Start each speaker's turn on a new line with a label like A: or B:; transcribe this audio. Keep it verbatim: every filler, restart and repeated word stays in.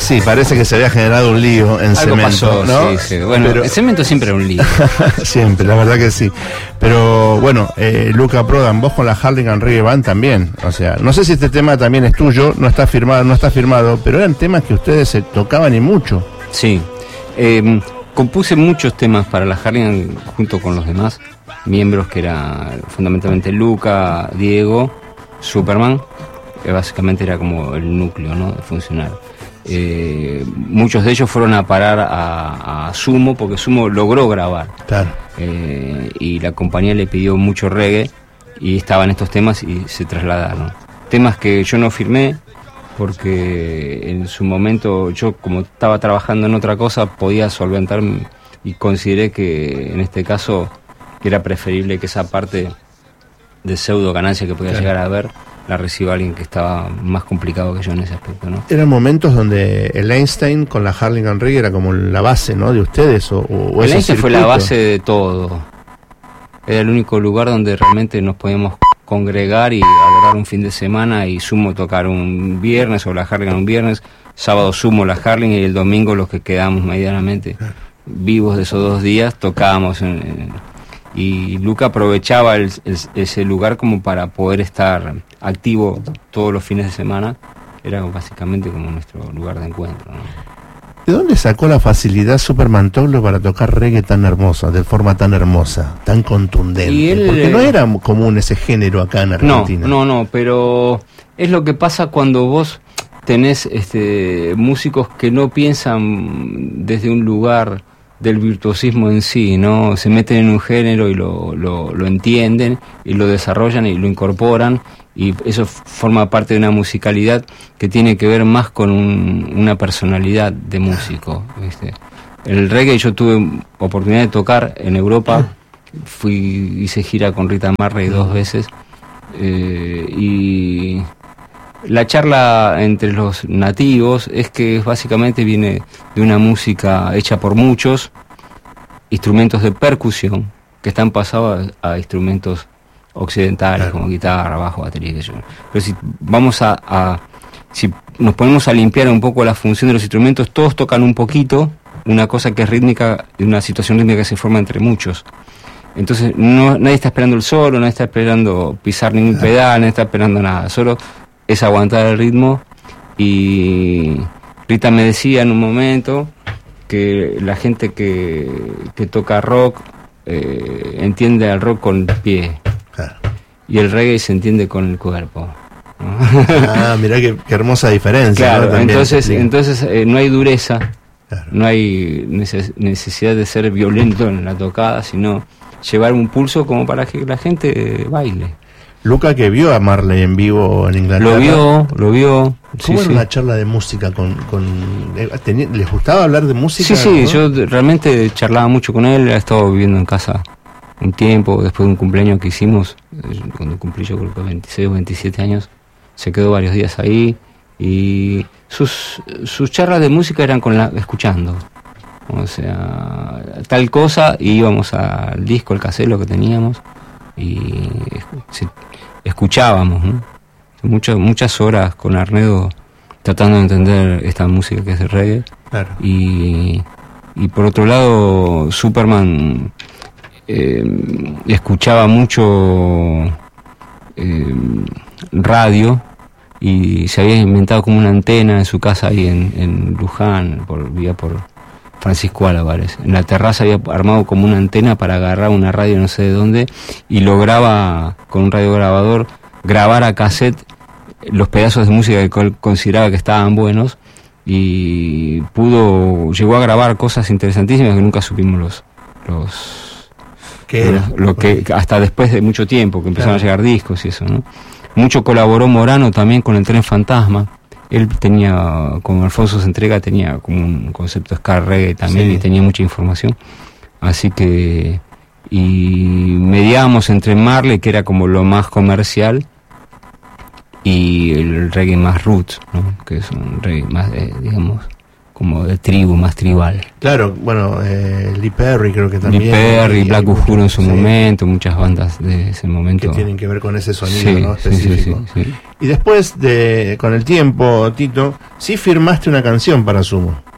A: Sí, parece que se había generado un lío en
B: Algo
A: Cemento,
B: pasó,
A: ¿no?
B: sí, sí. Bueno,
A: Pero...
B: el Cemento siempre era un lío.
A: Siempre, la verdad que sí. Pero bueno, eh, Luca Prodan, vos con la Harlingen Reggae Band también. O sea, no sé si este tema también es tuyo, no está firmado, no está firmado, pero eran temas que ustedes se tocaban y mucho.
B: Sí. Eh, compuse muchos temas para la Harlingen junto con los demás miembros, que era fundamentalmente Luca, Diego, Superman, que básicamente era como el núcleo, ¿no?, funcional. Eh, muchos de ellos fueron a parar a, a Sumo, porque Sumo logró grabar.
A: Claro.
B: Eh, y la compañía le pidió mucho reggae y estaban estos temas y se trasladaron. Temas que yo no firmé porque en su momento yo, como estaba trabajando en otra cosa, podía solventarme y consideré que en este caso era preferible que esa parte de pseudo ganancia que podía claro. llegar a haber la reciba alguien que estaba más complicado que yo en ese aspecto, ¿no?
A: Eran momentos donde el Einstein con la Harlingen Reggae era como la base, ¿no?, de ustedes, o, o
B: el
A: ese
B: Einstein
A: circuito.
B: Fue la base de todo. Era el único lugar donde realmente nos podíamos congregar y agarrar un fin de semana y Sumo tocar un viernes, o la Harlingen un viernes, sábado Sumo la Harlingen, y el domingo los que quedamos medianamente claro. vivos de esos dos días tocábamos en, en, y Luca aprovechaba el, el, ese lugar como para poder estar activo todos los fines de semana. Era básicamente como nuestro lugar de encuentro, ¿no?
A: ¿De dónde sacó la facilidad Superman Toglo para tocar reggae tan hermosa, de forma tan hermosa, tan contundente?
B: Y él,
A: porque no era común ese género acá en Argentina.
B: No, no, no, pero es lo que pasa cuando vos tenés este, músicos que no piensan desde un lugar del virtuosismo en sí, ¿no? Se meten en un género y lo, lo, lo entienden y lo desarrollan y lo incorporan, y eso forma parte de una musicalidad que tiene que ver más con un, una personalidad de músico, ¿viste? El reggae, yo tuve oportunidad de tocar en Europa, fui hice gira con Rita Marley dos veces, eh, y la charla entre los nativos es que básicamente viene de una música hecha por muchos, instrumentos de percusión que están pasados a, a instrumentos occidentales, claro. como guitarra, bajo, batería, que yo. Pero si vamos a, a si nos ponemos a limpiar un poco la función de los instrumentos, todos tocan un poquito, una cosa que es rítmica, una situación rítmica que se forma entre muchos. Entonces no, nadie está esperando el solo, nadie está esperando pisar ningún pedal, nadie está esperando nada, solo es aguantar el ritmo. Y Rita me decía en un momento que la gente que, que toca rock eh, entiende al rock con el pie, claro. y el reggae se entiende con el cuerpo, ¿no?
A: Ah, mirá qué, qué hermosa diferencia.
B: Claro,
A: ¿no?
B: entonces, entonces eh, no hay dureza, claro. no hay neces- necesidad de ser violento en la tocada, sino llevar un pulso como para que la gente eh, baile.
A: Luca, que vio a Marley en vivo en Inglaterra.
B: Lo vio, lo vio.
A: ¿Cómo
B: sí,
A: era
B: sí.
A: una charla de música? con, con tenía, ¿Les gustaba hablar de música?
B: Sí, sí,
A: ¿no?
B: yo realmente charlaba mucho con él, ha estado viviendo en casa un tiempo, después de un cumpleaños que hicimos, cuando cumplí yo creo que veintiséis o veintisiete años, se quedó varios días ahí, y sus, sus charlas de música eran con la, escuchando. O sea, tal cosa, y íbamos al disco, el cassette, lo que teníamos, y se, escuchábamos, ¿no? Muchas, muchas horas con Arnedo tratando de entender esta música que es el reggae.
A: Claro.
B: Y, y por otro lado, Superman eh, escuchaba mucho eh, radio, y se había inventado como una antena en su casa ahí en, en Luján, por, vía por Francisco Álvarez. En la terraza había armado como una antena para agarrar una radio no sé de dónde, y lograba con un radiograbador grabar a cassette los pedazos de música que él consideraba que estaban buenos, y pudo llegó a grabar cosas interesantísimas que nunca supimos los los
A: ¿Qué era?
B: Lo, lo que hasta después de mucho tiempo que empezaron claro. a llegar discos y eso, ¿no? Mucho colaboró Morano también con el Tren Fantasma. Él tenía, como Alfonso se entrega, tenía como un concepto ska reggae también, sí. y tenía mucha información. Así que, y mediábamos entre Marley, que era como lo más comercial, y el reggae más roots, ¿no? Que es un reggae más, eh, digamos, como de tribu, más tribal.
A: Claro, bueno, eh, Lee Perry creo que también.
B: Lee Perry,
A: y,
B: Black Uhuru en su
A: sí,
B: momento, muchas bandas de ese momento.
A: que tienen que ver con ese sonido,
B: sí,
A: ¿no?
B: Sí,
A: específico.
B: sí, sí, sí.
A: Y después, de con el tiempo, Tito, sí firmaste una canción para Sumo.